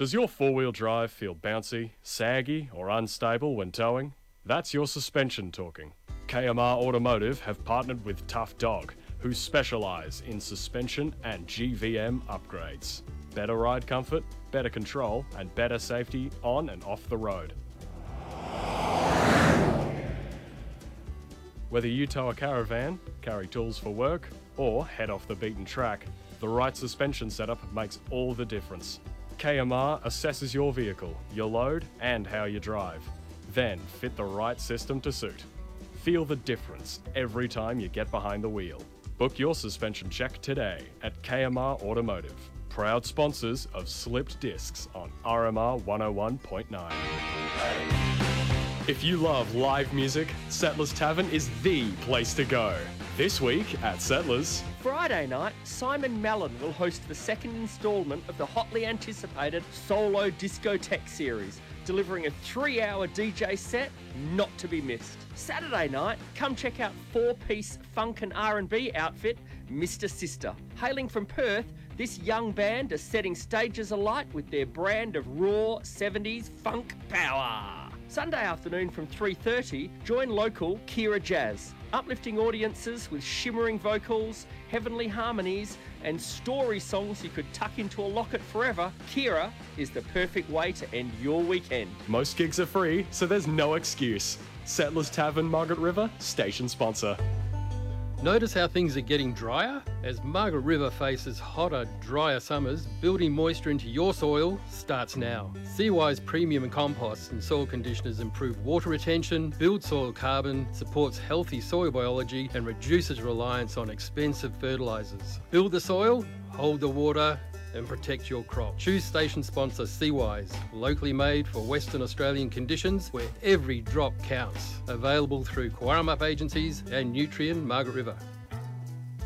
Does your four-wheel drive feel bouncy, saggy, or unstable when towing? That's your suspension talking. KMR Automotive have partnered with Tough Dog, who specialise in suspension and GVM upgrades. Better ride comfort, better control, and better safety on and off the road. Whether you tow a caravan, carry tools for work, or head off the beaten track, the right suspension setup makes all the difference. KMR assesses your vehicle, your load, and how you drive. Then fit the right system to suit. Feel the difference every time you get behind the wheel. Book your suspension check today at KMR Automotive, proud sponsors of Slipped Discs on RMR 101.9. If you love live music, Settlers Tavern is the place to go. This week at Settlers. Friday night, Simon Mallon will host the second instalment of the hotly anticipated Solo Discotheque series, delivering a 3-hour DJ set not to be missed. Saturday night, come check out 4-piece funk and R&B outfit, Mr. Sister. Hailing from Perth, this young band are setting stages alight with their brand of raw 70s funk power. Sunday afternoon from 3:30, join local Kira Jazz, uplifting audiences with shimmering vocals, heavenly harmonies, and story songs you could tuck into a locket forever. Kira is the perfect way to end your weekend. Most gigs are free, so there's no excuse. Settlers Tavern, Margaret River, station sponsor. Notice how things are getting drier? As Margaret River faces hotter, drier summers, building moisture into your soil starts now. Seawise Premium Composts and soil conditioners improve water retention, build soil carbon, supports healthy soil biology and reduces reliance on expensive fertilisers. Build the soil, hold the water and protect your crop. Choose station sponsor Seawise, locally made for Western Australian conditions where every drop counts. Available through Quarramup Agencies and Nutrien Margaret River.